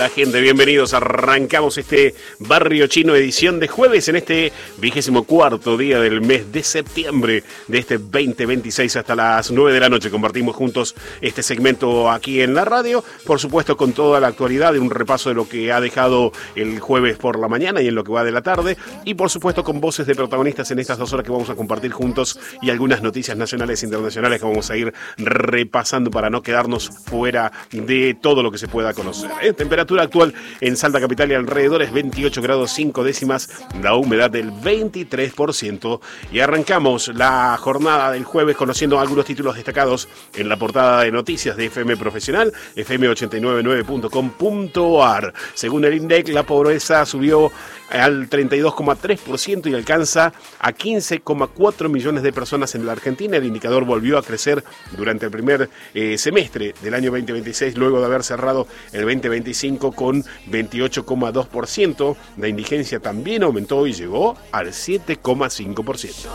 Hola gente, bienvenidos. Arrancamos este Barrio Chino edición de jueves en este 24º día del mes de septiembre de este 2026 hasta las 9 de la noche. Compartimos juntos este segmento aquí en la radio, por supuesto con toda la actualidad y un repaso de lo que ha dejado el jueves por la mañana y en lo que va de la tarde, y por supuesto con voces de protagonistas en estas 2 horas que vamos a compartir juntos y algunas noticias nacionales e internacionales que vamos a ir repasando para no quedarnos fuera de todo lo que se pueda conocer. Temperatura actual en Salta Capital y alrededores 28 grados 5 décimas, la humedad del 23%. Y arrancamos la jornada del jueves conociendo algunos títulos destacados en la portada de noticias de FM Profesional, fm899.com.ar. Según el INDEC, la pobreza subió al 32,3% y alcanza a 15,4 millones de personas en la Argentina. El indicador volvió a crecer durante el primer semestre del año 2026, luego de haber cerrado el 2025 con 28,2%. La indigencia también aumentó y llegó al 7,5%.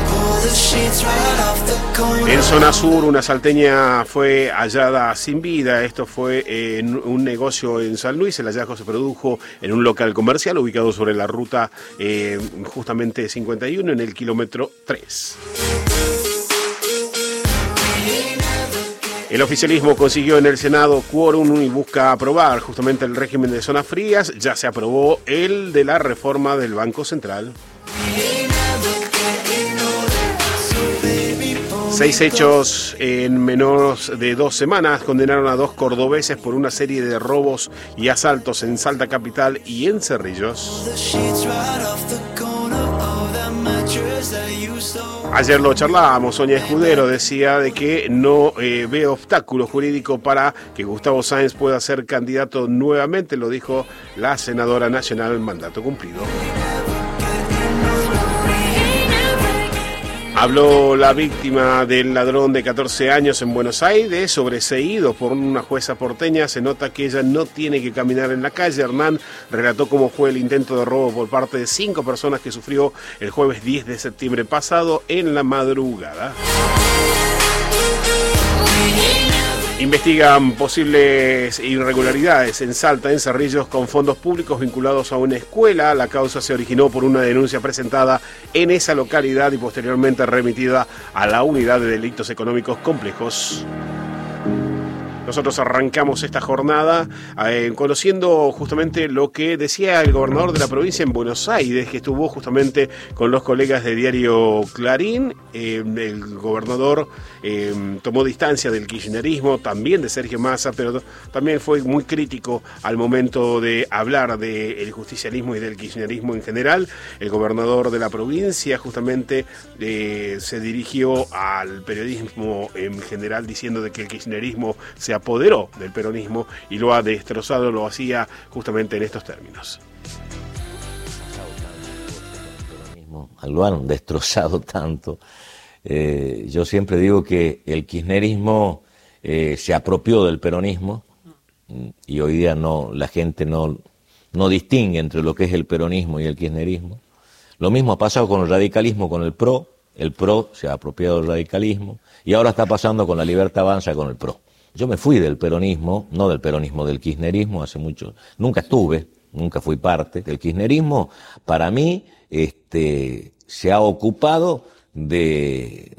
En zona sur, una salteña fue hallada sin vida. Esto fue en un negocio en San Luis. El hallazgo se produjo en un local comercial ubicado sobre la ruta justamente 51 en el kilómetro 3. El oficialismo consiguió en el Senado quórum y busca aprobar justamente el régimen de zonas frías. Ya se aprobó el de la reforma del Banco Central. 6 hechos en menos de 2 semanas condenaron a 2 cordobeses por una serie de robos y asaltos en Salta Capital y en Cerrillos. Ayer lo charlábamos, Sonia Escudero decía de que no ve obstáculo jurídico para que Gustavo Sáenz pueda ser candidato nuevamente, lo dijo la senadora nacional, mandato cumplido. Habló la víctima del ladrón de 14 años en Buenos Aires, sobreseído por una jueza porteña. Se nota que ella no tiene que caminar en la calle. Hernán relató cómo fue el intento de robo por parte de 5 personas que sufrió el jueves 10 de septiembre pasado en la madrugada. Investigan posibles irregularidades en Salta, en Cerrillos, con fondos públicos vinculados a una escuela. La causa se originó por una denuncia presentada en esa localidad y posteriormente remitida a la Unidad de Delitos Económicos Complejos. Nosotros arrancamos esta jornada conociendo justamente lo que decía el gobernador de la provincia en Buenos Aires, que estuvo justamente con los colegas de Diario Clarín. El gobernador tomó distancia del kirchnerismo, también de Sergio Massa, pero también fue muy crítico al momento de hablar del justicialismo y del kirchnerismo en general. El gobernador de la provincia justamente se dirigió al periodismo en general diciendo de que el kirchnerismo se apoderó del peronismo y lo ha destrozado. Lo hacía justamente en estos términos. Lo han destrozado tanto. Yo siempre digo que el kirchnerismo se apropió del peronismo y hoy día la gente no distingue entre lo que es el peronismo y el kirchnerismo. Lo mismo ha pasado con el radicalismo, con el PRO. El PRO se ha apropiado del radicalismo y ahora está pasando con la Libertad Avanza con el PRO. Yo me fui del peronismo, no del peronismo, del kirchnerismo hace mucho. Nunca fui parte del kirchnerismo. Para mí, se ha ocupado de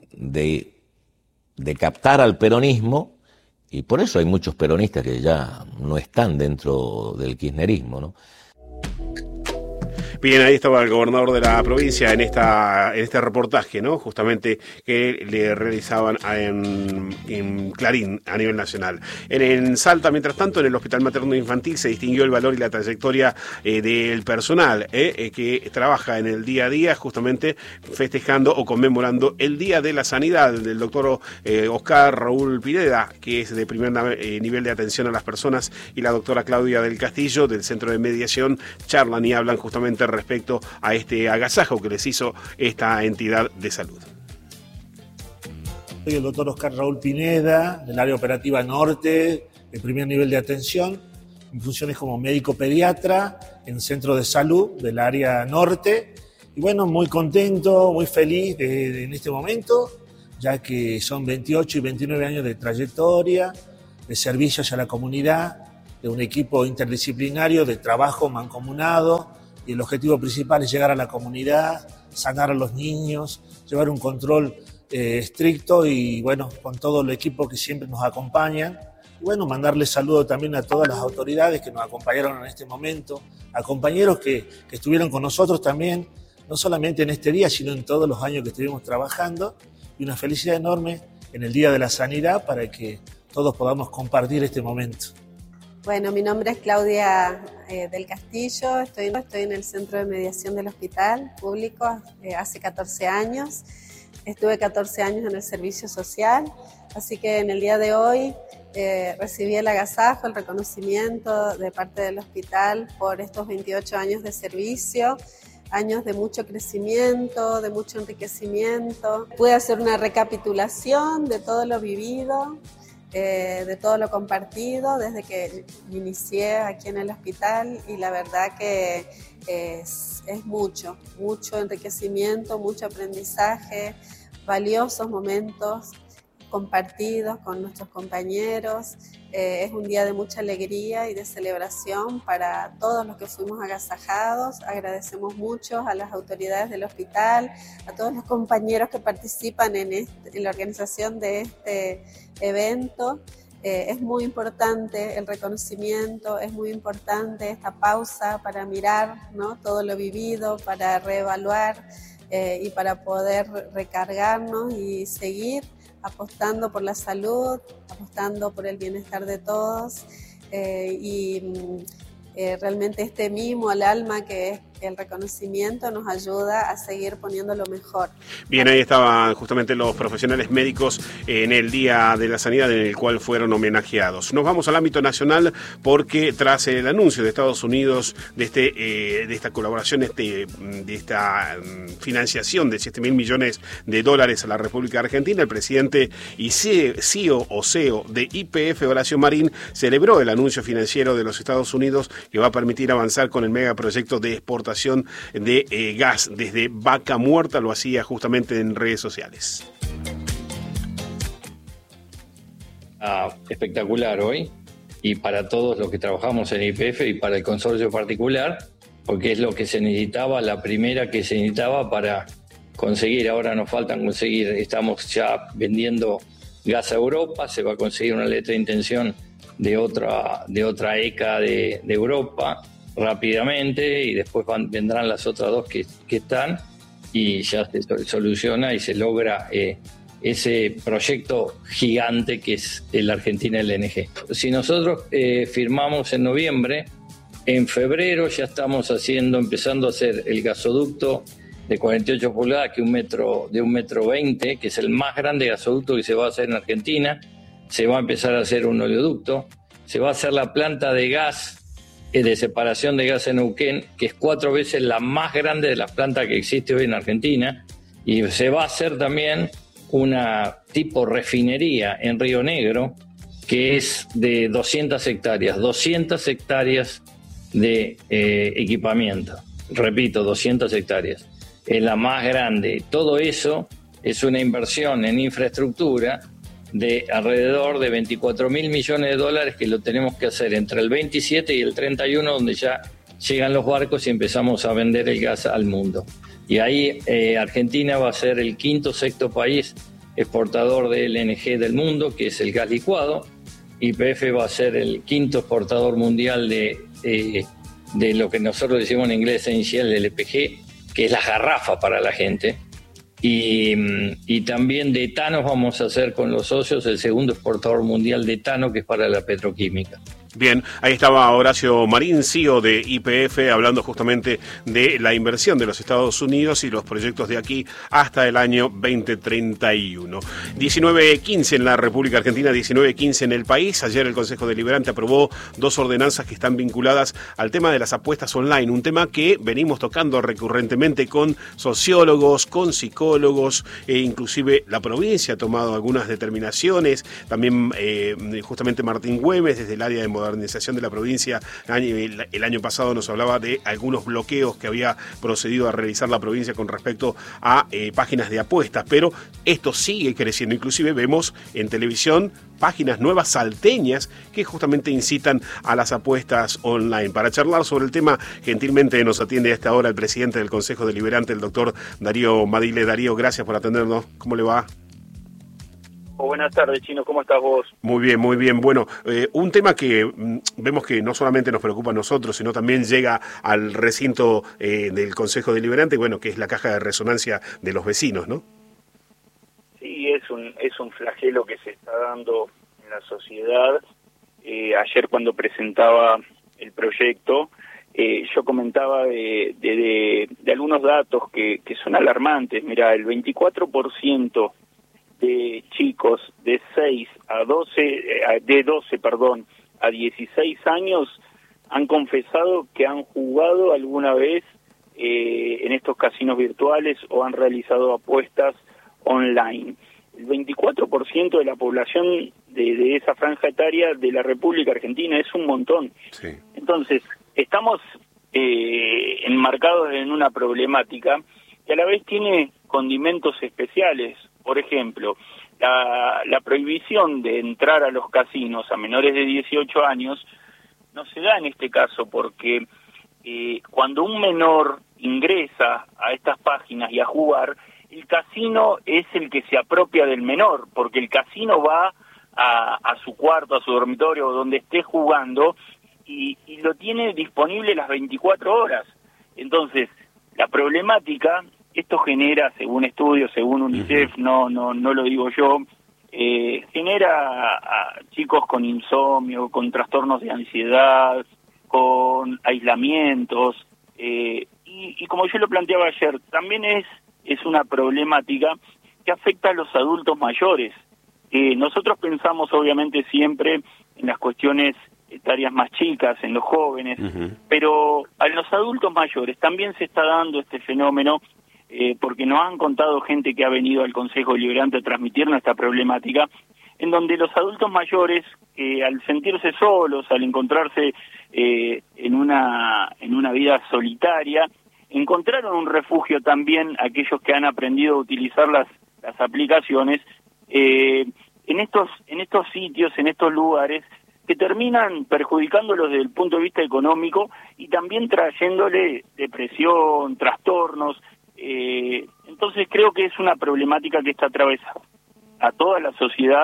captar al peronismo y por eso hay muchos peronistas que ya no están dentro del kirchnerismo, ¿no? Bien, ahí estaba el gobernador de la provincia en este reportaje, ¿no? Justamente que le realizaban en Clarín a nivel nacional. En Salta, mientras tanto, en el Hospital Materno Infantil se distinguió el valor y la trayectoria del personal que trabaja en el día a día, justamente festejando o conmemorando el Día de la Sanidad del doctor Oscar Raúl Pineda, que es de primer nivel de atención a las personas, y la doctora Claudia del Castillo, del Centro de Mediación, charlan y hablan justamente respecto a este agasajo que les hizo esta entidad de salud. Soy el doctor Oscar Raúl Pineda, del área operativa norte, de primer nivel de atención. Mi función es como médico pediatra en centro de salud del área norte. Y bueno, muy contento, muy feliz en este momento, ya que son 28 y 29 años de trayectoria, de servicio hacia la comunidad, de un equipo interdisciplinario de trabajo mancomunado, y el objetivo principal es llegar a la comunidad, sanar a los niños, llevar un control estricto y bueno, con todo el equipo que siempre nos acompañan. Y bueno, mandarles saludo también a todas las autoridades que nos acompañaron en este momento, a compañeros que estuvieron con nosotros también, no solamente en este día, sino en todos los años que estuvimos trabajando, y una felicidad enorme en el Día de la Sanidad para que todos podamos compartir este momento. Bueno, mi nombre es Claudia del Castillo, estoy en el Centro de Mediación del Hospital Público hace 14 años. Estuve 14 años en el servicio social, así que en el día de hoy recibí el agasajo, el reconocimiento de parte del hospital por estos 28 años de servicio, años de mucho crecimiento, de mucho enriquecimiento. Pude hacer una recapitulación de todo lo vivido, de todo lo compartido desde que inicié aquí en el hospital, y la verdad que es mucho enriquecimiento, mucho aprendizaje, valiosos momentos compartidos con nuestros compañeros. Es un día de mucha alegría y de celebración para todos los que fuimos agasajados. Agradecemos mucho a las autoridades del hospital, a todos los compañeros que participan en la organización de este evento. Es muy importante el reconocimiento, es muy importante esta pausa para mirar, ¿no?, todo lo vivido, para reevaluar y para poder recargarnos y seguir apostando por la salud, apostando por el bienestar de todos realmente este mimo al alma que es el reconocimiento nos ayuda a seguir poniendo lo mejor. Bien, ahí estaban justamente los profesionales médicos en el Día de la Sanidad, en el cual fueron homenajeados. Nos vamos al ámbito nacional porque tras el anuncio de Estados Unidos de esta colaboración, de esta financiación de $7.000 millones a la República Argentina, el presidente y CEO de YPF, Horacio Marín, celebró el anuncio financiero de los Estados Unidos que va a permitir avanzar con el megaproyecto de exportación de gas desde Vaca Muerta. Lo hacía justamente en redes sociales. Espectacular hoy, y para todos los que trabajamos en YPF y para el consorcio particular, porque es lo que se necesitaba, la primera que se necesitaba para conseguir. Ahora nos faltan conseguir, estamos ya vendiendo gas a Europa, se va a conseguir una letra de intención de otra ECA de Europa rápidamente, y después vendrán las otras dos que están, y ya se soluciona y se logra ese proyecto gigante que es la Argentina LNG. Si nosotros firmamos en noviembre, en febrero ya estamos empezando a hacer el gasoducto de 48 pulgadas, de 1,20 metros, que es el más grande gasoducto que se va a hacer en Argentina. Se va a empezar a hacer un oleoducto, se va a hacer la planta de gas, de separación de gas en Neuquén, que es 4 veces la más grande de las plantas que existe hoy en Argentina, y se va a hacer también una tipo refinería en Río Negro, que es de 200 hectáreas de equipamiento. Repito, 200 hectáreas. Es la más grande. Todo eso es una inversión en infraestructura de alrededor de $24.000 millones que lo tenemos que hacer entre el 27 y el 31, donde ya llegan los barcos y empezamos a vender el gas al mundo. Y ahí Argentina va a ser el sexto país exportador de LNG del mundo, que es el gas licuado. YPF va a ser el quinto exportador mundial de lo que nosotros decimos en inglés esencial, el LPG, que es la garrafa para la gente. Y también de etanos vamos a hacer con los socios el segundo exportador mundial de etano, que es para la petroquímica. Bien, ahí estaba Horacio Marín, CEO de YPF, hablando justamente de la inversión de los Estados Unidos y los proyectos de aquí hasta el año 2031. 19:15 en la República Argentina, 19:15 en el país. Ayer el Consejo Deliberante aprobó 2 ordenanzas que están vinculadas al tema de las apuestas online, un tema que venimos tocando recurrentemente con sociólogos, con psicólogos, inclusive la provincia ha tomado algunas determinaciones, también justamente Martín Güemes desde el área de Modernización de la provincia, el año pasado nos hablaba de algunos bloqueos que había procedido a realizar la provincia con respecto a páginas de apuestas, pero esto sigue creciendo. Inclusive vemos en televisión páginas nuevas salteñas que justamente incitan a las apuestas online. Para charlar sobre el tema, gentilmente nos atiende a esta hora el presidente del Consejo Deliberante, el doctor Darío Madile. Darío, gracias por atendernos. ¿Cómo le va? Buenas tardes, Chino, ¿cómo estás vos? Muy bien, muy bien. Bueno, un tema que vemos que no solamente nos preocupa a nosotros, sino también llega al recinto del Consejo Deliberante, bueno, que es la caja de resonancia de los vecinos, ¿no? Sí, es un flagelo que se está dando en la sociedad. Ayer cuando presentaba el proyecto, yo comentaba de algunos datos que son alarmantes. Mirá, el 24% de chicos de 12 a 16 años han confesado que han jugado alguna vez en estos casinos virtuales o han realizado apuestas online. El 24% de la población de esa franja etaria de la República Argentina es un montón. Sí. Entonces, estamos enmarcados en una problemática que a la vez tiene condimentos especiales. Por ejemplo, la prohibición de entrar a los casinos a menores de 18 años no se da en este caso porque cuando un menor ingresa a estas páginas y a jugar, el casino es el que se apropia del menor, porque el casino va a su cuarto, a su dormitorio o donde esté jugando y lo tiene disponible las 24 horas. Entonces, la problemática... Esto genera, según estudios, según UNICEF, no lo digo yo, genera a chicos con insomnio, con trastornos de ansiedad, con aislamientos, y como yo lo planteaba ayer, también es una problemática que afecta a los adultos mayores. Nosotros pensamos obviamente siempre en las cuestiones etarias más chicas, en los jóvenes, pero a los adultos mayores también se está dando este fenómeno. Porque nos han contado gente que ha venido al Consejo Deliberante a transmitirnos esta problemática, en donde los adultos mayores, al sentirse solos, al encontrarse en una vida solitaria, encontraron un refugio también aquellos que han aprendido a utilizar las aplicaciones en estos sitios, en estos lugares, que terminan perjudicándolos desde el punto de vista económico y también trayéndole depresión, trastornos. Entonces creo que es una problemática que está atravesada a toda la sociedad,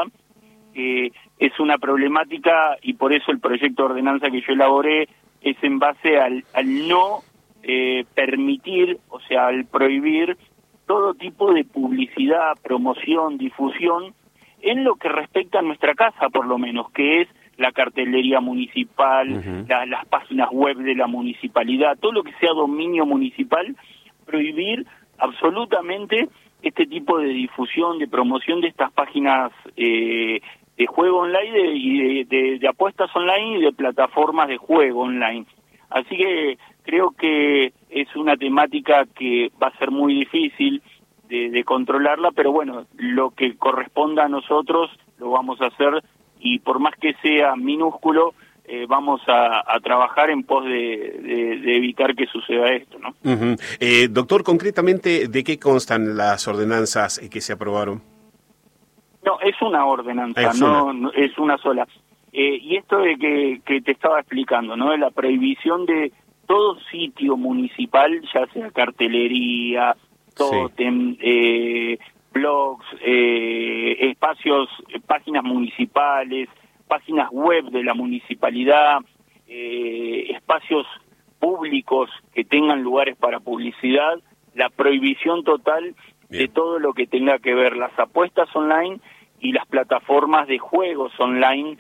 es una problemática y por eso el proyecto de ordenanza que yo elaboré es en base al no permitir, o sea, al prohibir todo tipo de publicidad, promoción, difusión en lo que respecta a nuestra casa, por lo menos, que es la cartelería municipal, las páginas web de la municipalidad, todo lo que sea dominio municipal, prohibir absolutamente este tipo de difusión, de promoción de estas páginas de juego online y de apuestas online y de plataformas de juego online. Así que creo que es una temática que va a ser muy difícil de controlarla, pero bueno, lo que corresponda a nosotros lo vamos a hacer y por más que sea minúsculo, vamos a trabajar en pos de evitar que suceda esto, ¿no? Doctor, concretamente, ¿de qué constan las ordenanzas que se aprobaron? No, es una ordenanza, no es una sola. Y esto de que te estaba explicando, ¿no? De la prohibición de todo sitio municipal, ya sea cartelería, tótem, blogs, espacios, páginas municipales, páginas web de la municipalidad, espacios públicos que tengan lugares para publicidad, la prohibición total de todo lo que tenga que ver las apuestas online y las plataformas de juegos online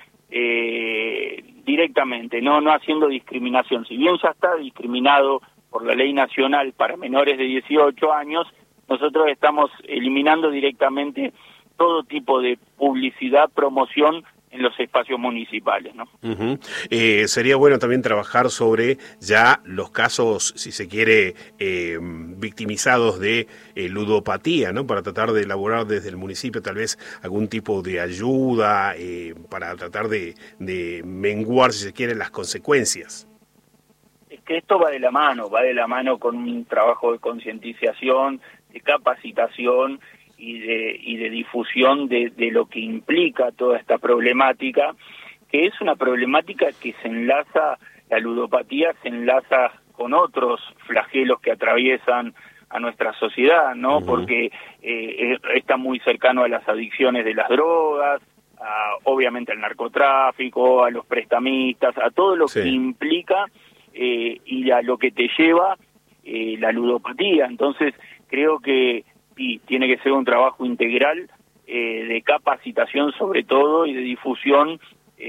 directamente, no haciendo discriminación. Si bien ya está discriminado por la ley nacional para menores de 18 años, nosotros estamos eliminando directamente todo tipo de publicidad, promoción en los espacios municipales, ¿no? Sería bueno también trabajar sobre ya los casos, si se quiere, victimizados de ludopatía, ¿no? Para tratar de elaborar desde el municipio tal vez algún tipo de ayuda para tratar de menguar, si se quiere, las consecuencias. Es que esto va de la mano con un trabajo de concientización, de capacitación y de difusión de lo que implica toda esta problemática, que es una problemática que se enlaza, la ludopatía se enlaza con otros flagelos que atraviesan a nuestra sociedad, ¿no? Porque está muy cercano a las adicciones de las drogas, obviamente al narcotráfico, a los prestamistas, a todo lo que implica y a lo que te lleva la ludopatía. Entonces, creo que tiene que ser un trabajo integral de capacitación sobre todo y de difusión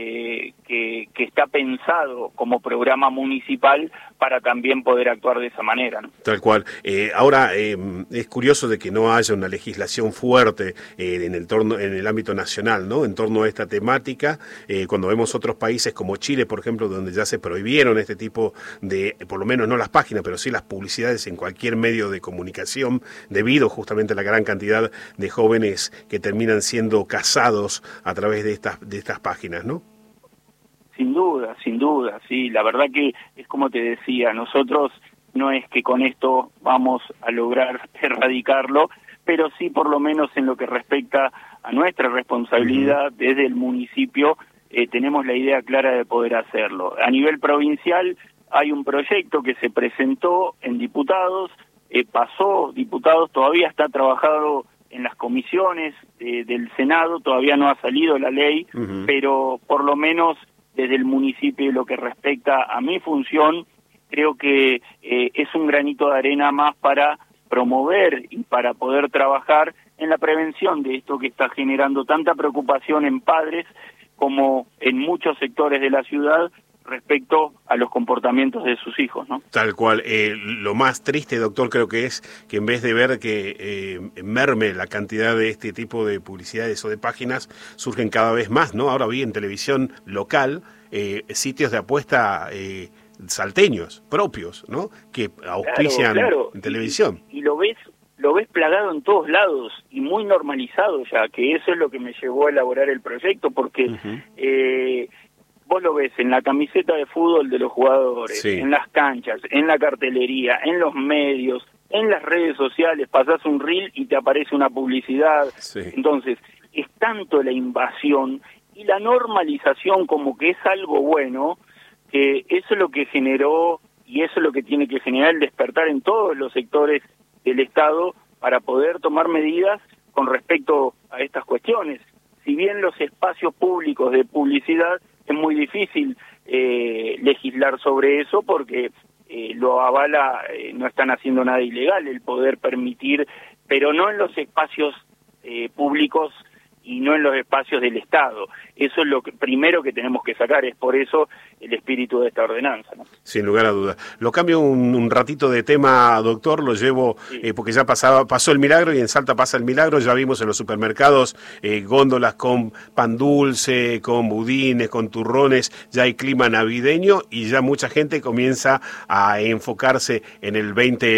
que está pensado como programa municipal para también poder actuar de esa manera, ¿no? Tal cual. Ahora, es curioso de que no haya una legislación fuerte en el ámbito nacional, ¿no? En torno a esta temática, cuando vemos otros países como Chile, por ejemplo, donde ya se prohibieron este tipo de, por lo menos no las páginas, pero sí las publicidades en cualquier medio de comunicación, debido justamente a la gran cantidad de jóvenes que terminan siendo casados a través de estas páginas, ¿no? Sin duda, sí. La verdad que es como te decía, nosotros no es que con esto vamos a lograr erradicarlo, pero sí por lo menos en lo que respecta a nuestra responsabilidad desde el municipio, tenemos la idea clara de poder hacerlo. A nivel provincial hay un proyecto que se presentó en diputados, pasó diputados, todavía está trabajado en las comisiones del Senado, todavía no ha salido la ley, pero por lo menos desde el municipio y lo que respecta a mi función, creo que es un granito de arena más para promover y para poder trabajar en la prevención de esto que está generando tanta preocupación en padres como en muchos sectores de la ciudad respecto a los comportamientos de sus hijos, ¿no? Tal cual. Lo más triste, doctor, creo que es que en vez de ver que merme la cantidad de este tipo de publicidades o de páginas, surgen cada vez más, ¿no? Ahora vi en televisión local sitios de apuesta salteños, propios, ¿no? Que auspician en televisión. Y lo ves plagado en todos lados y muy normalizado ya, que eso es lo que me llevó a elaborar el proyecto, porque vos lo ves en la camiseta de fútbol de los jugadores, en las canchas, en la cartelería, en los medios, en las redes sociales, pasás un reel y te aparece una publicidad. Entonces, es tanto la invasión y la normalización como que es algo bueno, que eso es lo que generó y eso es lo que tiene que generar el despertar en todos los sectores del Estado para poder tomar medidas con respecto a estas cuestiones. Si bien los espacios públicos de publicidad es muy difícil legislar sobre eso porque lo avala, no están haciendo nada ilegal el poder permitir, pero no en los espacios públicos y no en los espacios del Estado. Eso es lo primero que tenemos que sacar, es por eso el espíritu de esta ordenanza, ¿no? Sin lugar a dudas. Lo cambio un ratito de tema, doctor, lo llevo porque ya pasó el milagro y en Salta pasa el milagro, ya vimos en los supermercados góndolas con pan dulce, con budines, con turrones, ya hay clima navideño y ya mucha gente comienza a enfocarse en el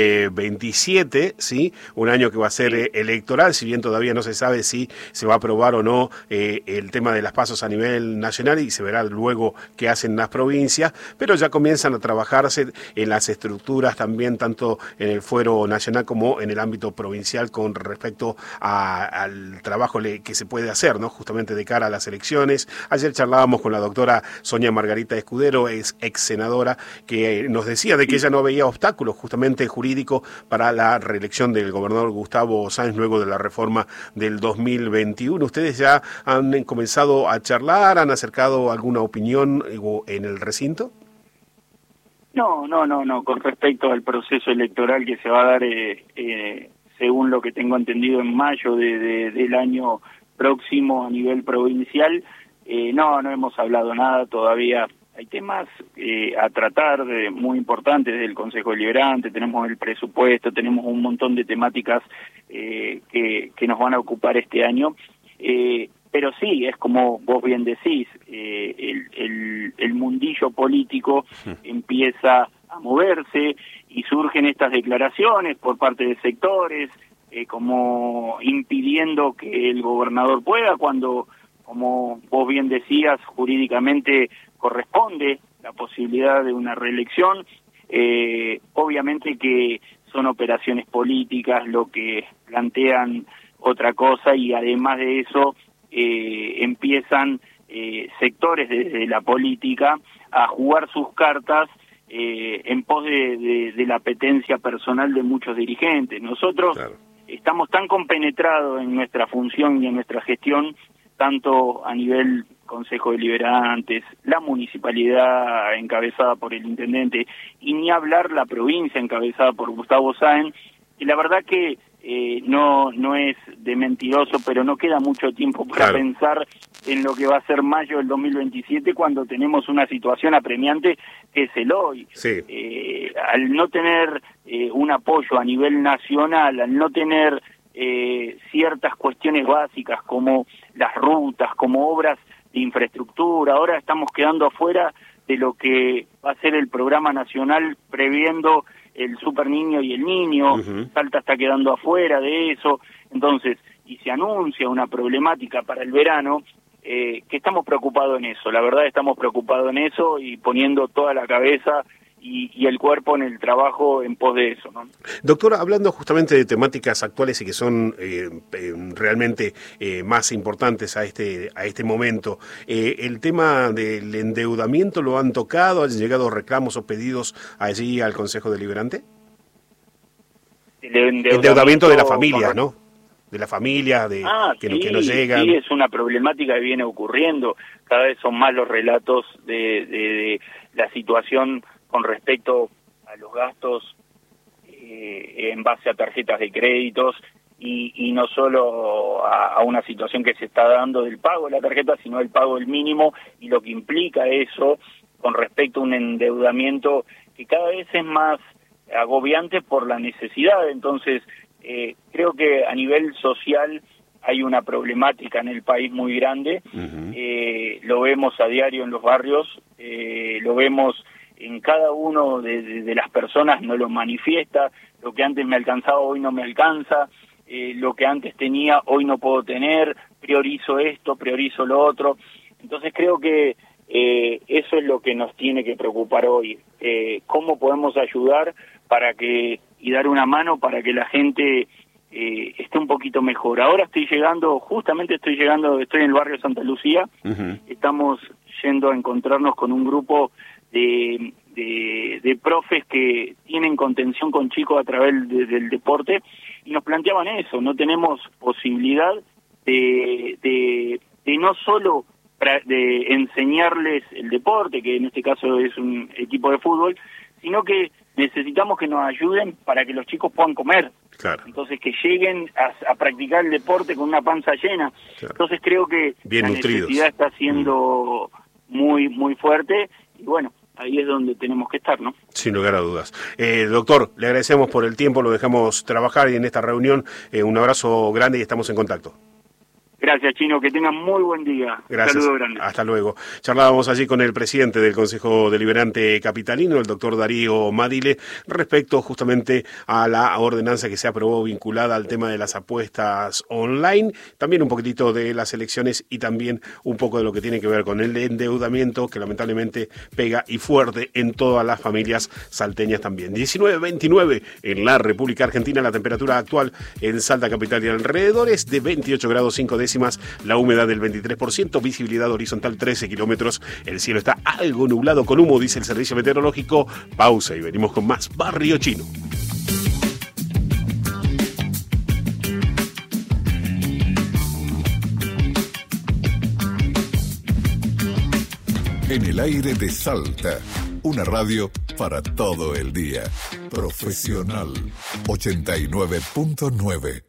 2027, ¿sí? Un año que va a ser electoral, si bien todavía no se sabe si se va a aprobar o no el tema de las pasos a nivel nacional y se verá luego qué hacen las provincias, pero ya comienzan a trabajarse en las estructuras también, tanto en el fuero nacional como en el ámbito provincial con respecto al trabajo que se puede hacer, ¿no? Justamente de cara a las elecciones. Ayer charlábamos con la doctora Sonia Margarita Escudero, ex senadora, que nos decía de que ella no veía obstáculos justamente jurídicos para la reelección del gobernador Gustavo Sáenz luego de la reforma del 2021. ¿Ustedes ya han comenzado a charlar? ¿Han acercado alguna opinión en el recinto? No. Con respecto al proceso electoral que se va a dar, según lo que tengo entendido, en mayo del año próximo a nivel provincial, no hemos hablado nada todavía. Hay temas a tratar muy importantes del Consejo Deliberante, tenemos el presupuesto, tenemos un montón de temáticas que nos van a ocupar este año. pero sí, es como vos bien decís, el mundillo político empieza a moverse y surgen estas declaraciones por parte de sectores, como impidiendo que el gobernador pueda, cuando, como vos bien decías, jurídicamente corresponde la posibilidad de una reelección. Obviamente que son operaciones políticas lo que plantean otra cosa, y además de eso empiezan sectores de la política a jugar sus cartas en pos de la apetencia personal de muchos dirigentes. Nosotros estamos tan compenetrados en nuestra función y en nuestra gestión, tanto a nivel Consejo Deliberantes, la municipalidad encabezada por el intendente, y ni hablar la provincia encabezada por Gustavo Sáenz, y la verdad que no es de mentiroso, pero no queda mucho tiempo para pensar en lo que va a ser mayo del 2027, cuando tenemos una situación apremiante que es el hoy. Al no tener un apoyo a nivel nacional, al no tener ciertas cuestiones básicas como las rutas, como obras de infraestructura, ahora estamos quedando afuera de lo que va a ser el programa nacional previendo el Super Niño y el Niño. Salta está quedando afuera de eso, entonces, y se anuncia una problemática para el verano, que estamos preocupados en eso, la verdad estamos preocupados en eso y poniendo toda la cabeza y el cuerpo en el trabajo en pos de eso, ¿no? Doctor, hablando justamente de temáticas actuales y que son realmente más importantes a este momento, el tema del endeudamiento, ¿lo han tocado? ¿Han llegado reclamos o pedidos allí al Consejo Deliberante? El endeudamiento de la familia, ¿no? De la familia, que no llegan. Sí, es una problemática que viene ocurriendo. Cada vez son más los relatos de la situación con respecto a los gastos en base a tarjetas de créditos, y no solo a una situación que se está dando del pago de la tarjeta, sino el pago del mínimo y lo que implica eso con respecto a un endeudamiento que cada vez es más agobiante por la necesidad. Entonces, creo que a nivel social hay una problemática en el país muy grande. Lo vemos a diario en los barrios, lo vemos en cada uno de las personas, no lo manifiesta. Lo que antes me alcanzaba hoy no me alcanza, lo que antes tenía hoy no puedo tener, priorizo esto, priorizo lo otro. Entonces creo que eso es lo que nos tiene que preocupar hoy, cómo podemos ayudar y dar una mano para que la gente esté un poquito mejor. Ahora estoy en el barrio Santa Lucía. Estamos yendo a encontrarnos con un grupo de profes que tienen contención con chicos a través del deporte, y nos planteaban eso: no tenemos posibilidad de no solo de enseñarles el deporte, que en este caso es un equipo de fútbol, sino que necesitamos que nos ayuden para que los chicos puedan comer. Entonces, que lleguen a practicar el deporte con una panza llena. Entonces creo que bien la nutridos. Necesidad está siendo muy, muy fuerte, y bueno, ahí es donde tenemos que estar, ¿no? Sin lugar a dudas. Doctor, le agradecemos por el tiempo, lo dejamos trabajar y en esta reunión un abrazo grande y estamos en contacto. Gracias, Chino, que tengan muy buen día. Gracias. Un saludo grande. Hasta luego. Charlábamos allí con el presidente del Consejo Deliberante Capitalino, el doctor Darío Madile, respecto justamente a la ordenanza que se aprobó vinculada al tema de las apuestas online, también un poquitito de las elecciones y también un poco de lo que tiene que ver con el endeudamiento, que lamentablemente pega y fuerte en todas las familias salteñas también. 19:29 en la República Argentina, la temperatura actual en Salta capital y alrededores de 28 grados 5 décimas, la humedad del 23%, visibilidad horizontal 13 kilómetros, el cielo está algo nublado con humo, dice el servicio meteorológico. Pausa y venimos con más Barrio Chino. En el aire de Salta, una radio para todo el día. Profesional 89.9.